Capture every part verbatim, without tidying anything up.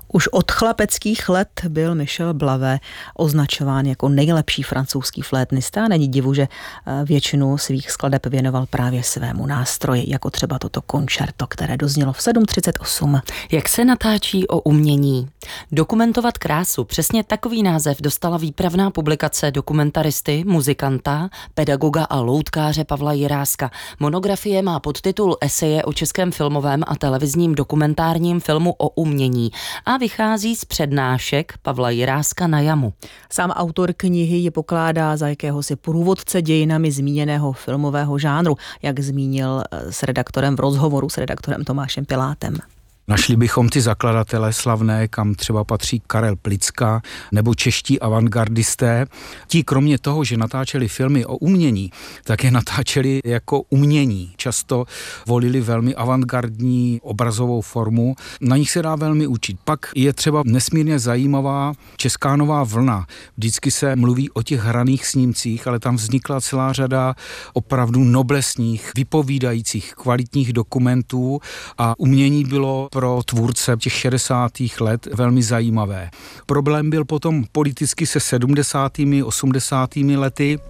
Už od chlapeckých let byl Michel Blavé označován jako nejlepší francouzský flétnista. Není divu, že většinu svých skladeb věnoval právě svému nástroji, jako třeba toto koncerto, které doznělo v sedm třicet osm. Jak se natáčí o umění? Dokumentovat krásu. Přesně takový název dostala výpravná publikace dokumentaristy, muzikanta, pedagoga a loutkáře Pavla Jiráska. Monografie má podtitul Eseje o českém filmovém a televizním dokumentárním filmu o umění a vychází z přednášek Pavla Jiráska na Jamu. Sám autor knihy ji pokládá za jakéhosi průvodce dějinami zmíněného filmového žánru, jak zmínil s redaktorem v rozhovoru s redaktorem Tomášem Pilátem. Našli bychom ty zakladatele slavné, kam třeba patří Karel Plicka nebo čeští avantgardisté. Ti kromě toho, že natáčeli filmy o umění, tak je natáčeli jako umění. Často volili velmi avantgardní obrazovou formu. Na nich se dá velmi učit. Pak je třeba nesmírně zajímavá česká nová vlna. Vždycky se mluví o těch hraných snímcích, ale tam vznikla celá řada opravdu noblesních, vypovídajících, kvalitních dokumentů a umění bylo pro tvůrce těch šedesátých let velmi zajímavé. Problém byl potom politicky se sedmdesátými, osmdesátými lety.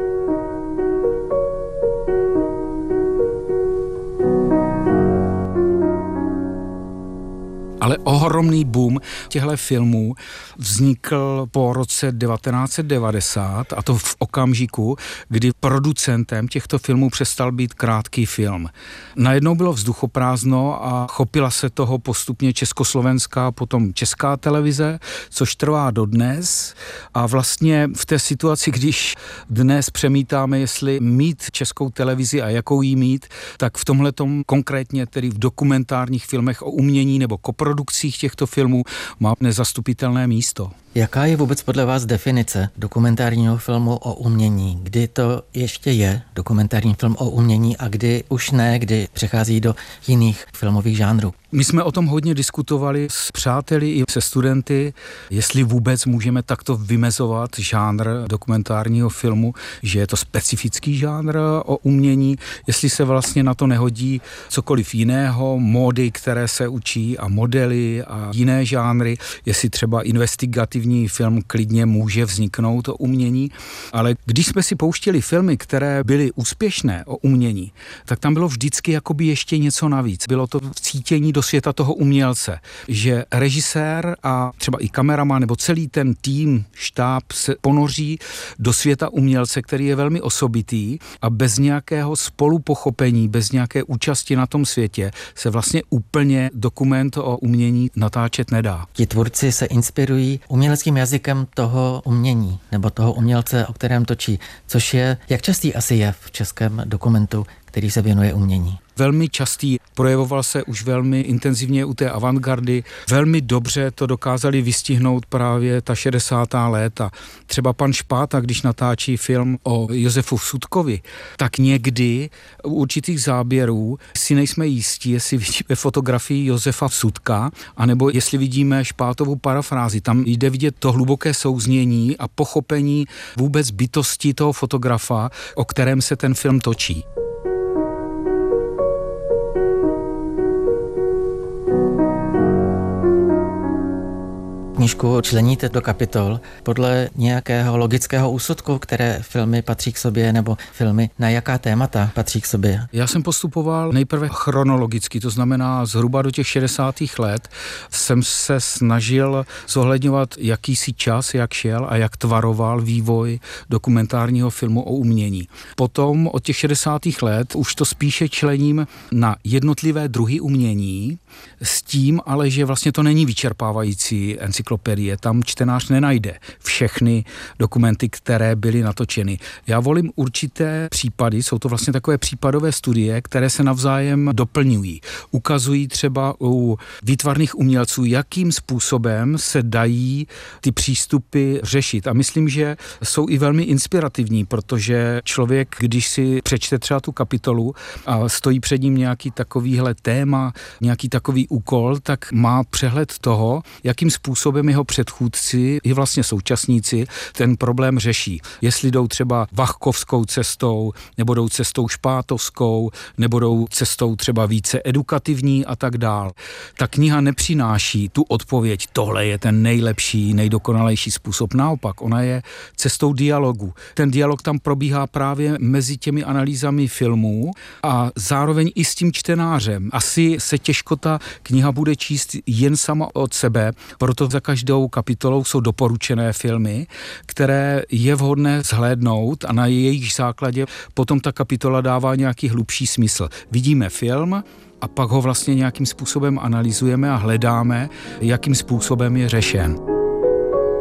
Ale ohromný boom těchto filmů vznikl po roce devatenáct set devadesát a to v okamžiku, kdy producentem těchto filmů přestal být krátký film. Najednou bylo vzduchoprázdno a chopila se toho postupně československá, potom česká televize, což trvá dodnes a vlastně v té situaci, když dnes přemítáme, jestli mít českou televizi a jakou jí mít, tak v tomhletom konkrétně tedy v dokumentárních filmech o umění nebo koprodukcích produkcích těchto filmů má nezastupitelné místo. Jaká je vůbec podle vás definice dokumentárního filmu o umění? Kdy to ještě je dokumentární film o umění a kdy už ne, kdy přechází do jiných filmových žánrů? My jsme o tom hodně diskutovali s přáteli i se studenty, jestli vůbec můžeme takto vymezovat žánr dokumentárního filmu, že je to specifický žánr o umění, jestli se vlastně na to nehodí cokoliv jiného, módy, které se učí a modely a jiné žánry, jestli třeba investigativní film klidně může vzniknout o umění, ale když jsme si pouštěli filmy, které byly úspěšné o umění, tak tam bylo vždycky jakoby ještě něco navíc. Bylo to cítění do světa toho umělce, že režisér a třeba i kameraman nebo celý ten tým, štáb se ponoří do světa umělce, který je velmi osobitý a bez nějakého spolupochopení, bez nějaké účasti na tom světě se vlastně úplně dokument o umění natáčet nedá. Ti tvůrci se inspirují uměleckým jazykem toho umění nebo toho umělce, o kterém točí, což je, jak častý asi je v českém dokumentu, který se věnuje umění? Velmi častý, projevoval se už velmi intenzivně u té avantgardy. Velmi dobře to dokázali vystihnout právě ta šedesátá léta. Třeba pan Špáta, když natáčí film o Josefu Sutkovi, tak někdy u určitých záběrů si nejsme jistí, jestli vidíme fotografii Josefa Sutka, anebo jestli vidíme Špátovu parafrázi. Tam jde vidět to hluboké souznění a pochopení vůbec bytosti toho fotografa, o kterém se ten film točí. Knížku členíte do kapitol podle nějakého logického úsudku, které filmy patří k sobě, nebo filmy na jaká témata patří k sobě? Já jsem postupoval nejprve chronologicky, to znamená zhruba do těch šedesátých let jsem se snažil zohledňovat jakýsi čas, jak šel a jak tvaroval vývoj dokumentárního filmu o umění. Potom od těch šedesátých let už to spíše člením na jednotlivé druhy umění, s tím ale, že vlastně to není vyčerpávající encyklopedie, tam čtenář nenajde všechny dokumenty, které byly natočeny. Já volím určité případy, jsou to vlastně takové případové studie, které se navzájem doplňují. Ukazují třeba u výtvarných umělců, jakým způsobem se dají ty přístupy řešit. A myslím, že jsou i velmi inspirativní, protože člověk, když si přečte třeba tu kapitolu a stojí před ním nějaký takovýhle téma, nějaký takový úkol, tak má přehled toho, jakým způsobem způsobem jeho předchůdci i vlastně současníci ten problém řeší. Jestli jdou třeba vachkovskou cestou, nebo jdou cestou špátovskou, nebo jdou cestou třeba více edukativní a tak dál. Ta kniha nepřináší tu odpověď, tohle je ten nejlepší, nejdokonalejší způsob. Naopak, ona je cestou dialogu. Ten dialog tam probíhá právě mezi těmi analýzami filmů a zároveň i s tím čtenářem. Asi se těžko ta kniha bude číst jen sama od sebe, proto za každou kapitolou jsou doporučené filmy, které je vhodné zhlédnout a na jejich základě potom ta kapitola dává nějaký hlubší smysl. Vidíme film a pak ho vlastně nějakým způsobem analyzujeme a hledáme, jakým způsobem je řešen.